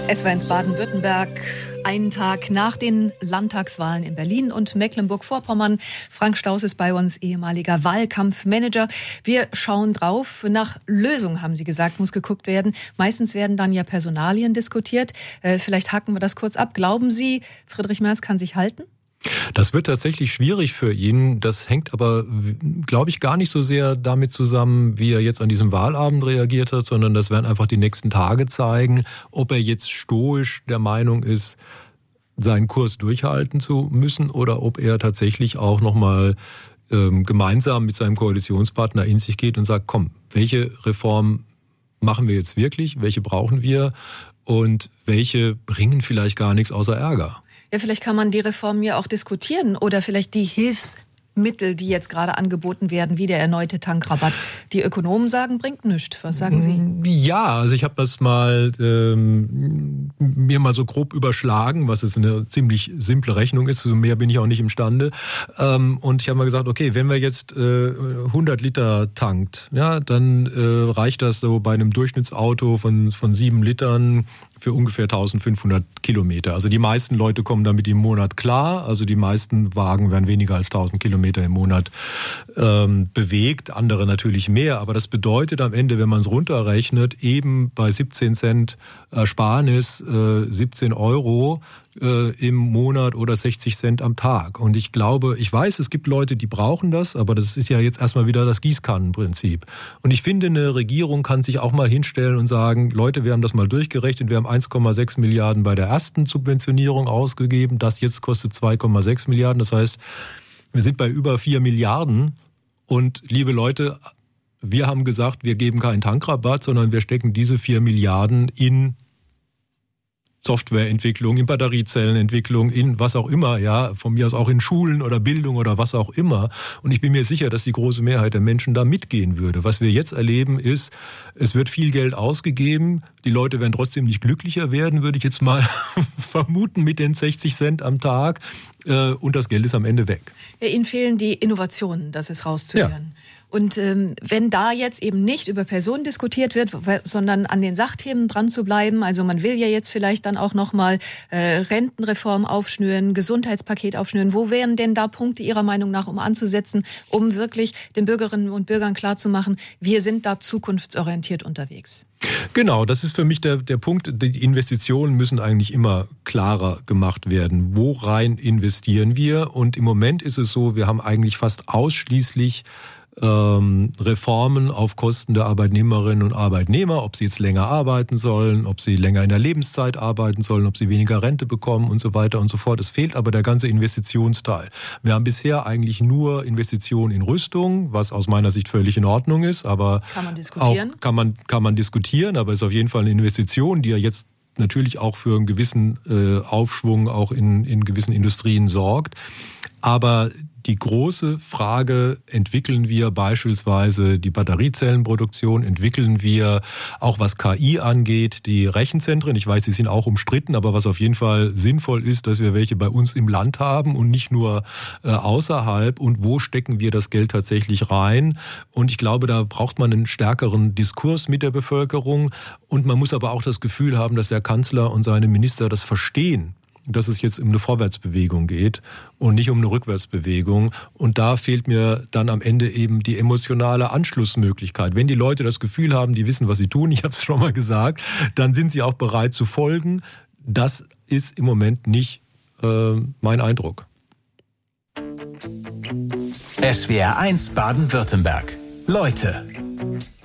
Es war in Baden-Württemberg, einen Tag nach den Landtagswahlen in Berlin und Mecklenburg-Vorpommern. Frank Staus ist bei uns, ehemaliger Wahlkampfmanager. Wir schauen drauf. Nach Lösungen, haben Sie gesagt, muss geguckt werden. Meistens werden dann ja Personalien diskutiert. Vielleicht haken wir das kurz ab. Glauben Sie, Friedrich Merz kann sich halten? Das wird tatsächlich schwierig für ihn. Das hängt aber, glaube ich, gar nicht so sehr damit zusammen, wie er jetzt an diesem Wahlabend reagiert hat, sondern das werden einfach die nächsten Tage zeigen, ob er jetzt stoisch der Meinung ist, seinen Kurs durchhalten zu müssen oder ob er tatsächlich auch nochmal gemeinsam mit seinem Koalitionspartner in sich geht und sagt, komm, welche Reform machen wir jetzt wirklich, welche brauchen wir und welche bringen vielleicht gar nichts außer Ärger. Ja, vielleicht kann man die Reformen ja auch diskutieren oder vielleicht die Hilfsmittel, die jetzt gerade angeboten werden, wie der erneute Tankrabatt. Die Ökonomen sagen, bringt nichts. Was sagen Sie? Ja, also ich habe das mal mir mal so grob überschlagen, was jetzt eine ziemlich simple Rechnung ist. So mehr bin ich auch nicht imstande. Und ich habe mal gesagt, okay, wenn wir jetzt 100 Liter tankt, ja, dann reicht das so bei einem Durchschnittsauto von 7 Litern für ungefähr 1500 Kilometer. Also die meisten Leute kommen damit im Monat klar. Also die meisten Wagen werden weniger als 1000 Kilometer im Monat bewegt. Andere natürlich mehr. Aber das bedeutet am Ende, wenn man es runterrechnet, eben bei 17 Cent Ersparnis 17 Euro im Monat oder 60 Cent am Tag. Und ich glaube, ich weiß, es gibt Leute, die brauchen das, aber das ist ja jetzt erstmal wieder das Gießkannenprinzip. Und ich finde, eine Regierung kann sich auch mal hinstellen und sagen, Leute, wir haben das mal durchgerechnet, wir haben 1,6 Milliarden bei der ersten Subventionierung ausgegeben, das jetzt kostet 2,6 Milliarden. Das heißt, wir sind bei über 4 Milliarden. Und liebe Leute, wir haben gesagt, wir geben keinen Tankrabatt, sondern wir stecken diese 4 Milliarden in Softwareentwicklung, in Batteriezellenentwicklung, in was auch immer, ja, von mir aus auch in Schulen oder Bildung oder was auch immer. Und ich bin mir sicher, dass die große Mehrheit der Menschen da mitgehen würde. Was wir jetzt erleben ist, es wird viel Geld ausgegeben, die Leute werden trotzdem nicht glücklicher werden, würde ich jetzt mal vermuten, mit den 60 Cent am Tag. Und das Geld ist am Ende weg. Ja, Ihnen fehlen die Innovationen, das ist rauszuhören. Ja. Und wenn da jetzt eben nicht über Personen diskutiert wird, sondern an den Sachthemen dran zu bleiben, also man will ja jetzt vielleicht dann auch nochmal Rentenreform aufschnüren, Gesundheitspaket aufschnüren, wo wären denn da Punkte Ihrer Meinung nach, um anzusetzen, um wirklich den Bürgerinnen und Bürgern klarzumachen, wir sind da zukunftsorientiert unterwegs? Genau, das ist für mich der Punkt. Die Investitionen müssen eigentlich immer klarer gemacht werden. Worein investieren wir? Und im Moment ist es so, wir haben eigentlich fast ausschließlich Reformen auf Kosten der Arbeitnehmerinnen und Arbeitnehmer, ob sie jetzt länger arbeiten sollen, ob sie länger in der Lebenszeit arbeiten sollen, ob sie weniger Rente bekommen und so weiter und so fort. Es fehlt aber der ganze Investitionsteil. Wir haben bisher eigentlich nur Investitionen in Rüstung, was aus meiner Sicht völlig in Ordnung ist, aber kann man diskutieren? Auch kann man diskutieren, aber es ist auf jeden Fall eine Investition, die ja jetzt natürlich auch für einen gewissen Aufschwung auch in gewissen Industrien sorgt. Aber die große Frage, entwickeln wir beispielsweise die Batteriezellenproduktion, entwickeln wir auch was KI angeht, die Rechenzentren. Ich weiß, die sind auch umstritten, aber was auf jeden Fall sinnvoll ist, dass wir welche bei uns im Land haben und nicht nur außerhalb. Und wo stecken wir das Geld tatsächlich rein? Und ich glaube, da braucht man einen stärkeren Diskurs mit der Bevölkerung. Und man muss aber auch das Gefühl haben, dass der Kanzler und seine Minister das verstehen, dass es jetzt um eine Vorwärtsbewegung geht und nicht um eine Rückwärtsbewegung. Und da fehlt mir dann am Ende eben die emotionale Anschlussmöglichkeit. Wenn die Leute das Gefühl haben, die wissen, was sie tun, ich habe es schon mal gesagt, dann sind sie auch bereit zu folgen. Das ist im Moment nicht mein Eindruck. SWR 1 Baden-Württemberg. Leute.